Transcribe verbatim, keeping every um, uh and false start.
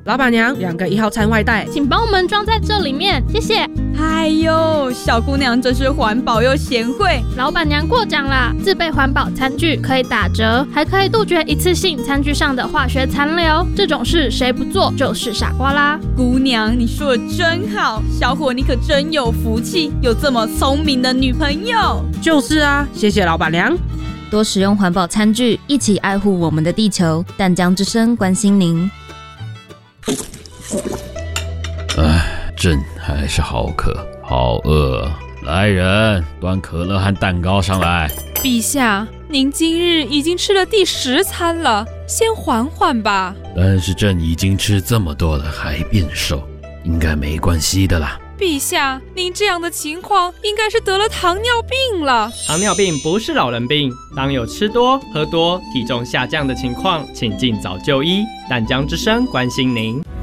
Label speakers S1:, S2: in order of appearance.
S1: 老板娘，两个一号餐外带，
S2: 请帮我们装在这里面，谢谢。
S3: 哎呦，小姑娘真是环保又贤惠。
S2: 老板娘过奖啦，自备环保餐具可以打折，还可以杜绝一次性餐具上的化学残留。这种事谁不做就是傻瓜啦。
S3: 姑娘，你说的真好，小伙你可真有福气，有这么聪明的女朋友。
S1: 就是啊，谢谢老板娘。
S4: 多使用环保餐具，一起爱护我们的地球。淡江之声关心您。
S5: 唉，朕还是好渴，好饿。来人，端可乐和蛋糕上来。
S6: 陛下，您今日已经吃了第十餐了，先缓缓吧。
S5: 但是朕已经吃这么多了，还变瘦，应该没关系的啦。
S6: 陛下，您这样的情况应该是得了糖尿病了。
S7: 糖尿病不是老人病，当有吃多、喝多、体重下降的情况，请尽早就医。淡江之声关心您。